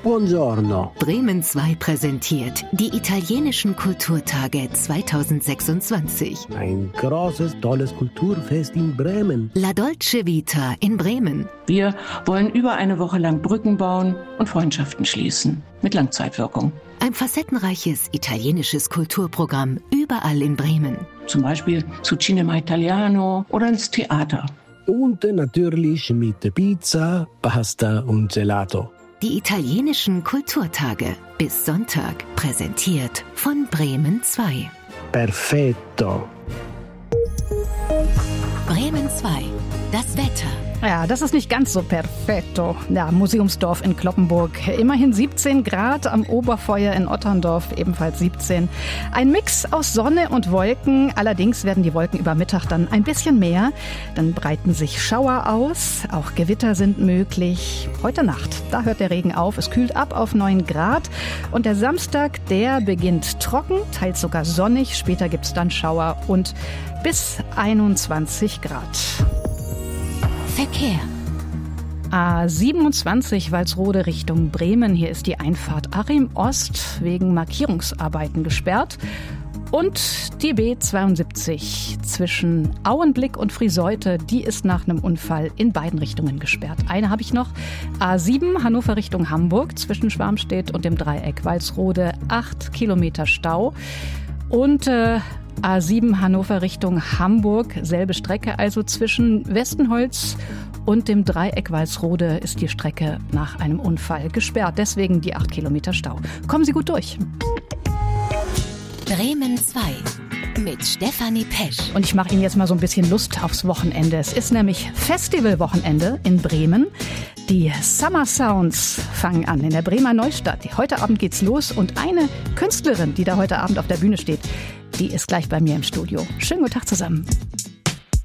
Buongiorno. Bremen 2 präsentiert die italienischen Kulturtage 2026. Ein großes, tolles Kulturfest in Bremen. La Dolce Vita in Bremen. Wir wollen über eine Woche lang Brücken bauen und Freundschaften schließen. Mit Langzeitwirkung. Ein facettenreiches italienisches Kulturprogramm überall in Bremen. Zum Beispiel zu Cinema Italiano oder ins Theater. Und natürlich mit Pizza, Pasta und Gelato. Die italienischen Kulturtage bis Sonntag, präsentiert von Bremen 2. Perfetto. Bremen 2, das Wetter. Ja, das ist nicht ganz so perfetto. Ja, Museumsdorf in Cloppenburg. Immerhin 17 Grad, am Oberfeuer in Otterndorf ebenfalls 17. Ein Mix aus Sonne und Wolken. Allerdings werden die Wolken über Mittag dann ein bisschen mehr. Dann breiten sich Schauer aus. Auch Gewitter sind möglich. Heute Nacht, da hört der Regen auf. Es kühlt ab auf 9 Grad. Und der Samstag, der beginnt trocken, teils sogar sonnig. Später gibt's dann Schauer und bis 21 Grad. Verkehr. A27 Walsrode Richtung Bremen. Hier ist die Einfahrt Achim Ost wegen Markierungsarbeiten gesperrt. Und die B72 zwischen Auenblick und Friseute, die ist nach einem Unfall in beiden Richtungen gesperrt. Eine habe ich noch. A7 Hannover Richtung Hamburg zwischen Schwarmstedt und dem Dreieck Walsrode 8 Kilometer Stau. Und A7 Hannover Richtung Hamburg, selbe Strecke, also zwischen Westenholz und dem Dreieck Walsrode ist die Strecke nach einem Unfall gesperrt. Deswegen die 8 Kilometer Stau. Kommen Sie gut durch. Bremen 2 mit Stefanie Pesch. Und ich mache Ihnen jetzt mal so ein bisschen Lust aufs Wochenende. Es ist nämlich Festivalwochenende in Bremen. Die Summer Sounds fangen an in der Bremer Neustadt. Heute Abend geht's los und eine Künstlerin, die da heute Abend auf der Bühne steht, die ist gleich bei mir im Studio. Schönen guten Tag zusammen.